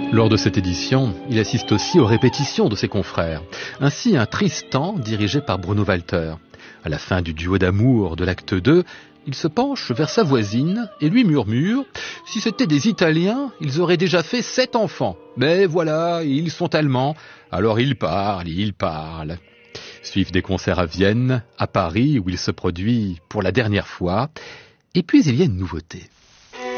Lors de cette édition, il assiste aussi aux répétitions de ses confrères. Ainsi, un Tristan dirigé par Bruno Walter. À la fin du duo d'amour de l'acte 2, il se penche vers sa voisine et lui murmure « Si c'était des Italiens, ils auraient déjà fait 7 enfants. Mais voilà, ils sont Allemands, alors ils parlent. » Suivent des concerts à Vienne, à Paris, où il se produit pour la dernière fois. Et puis il y a une nouveauté.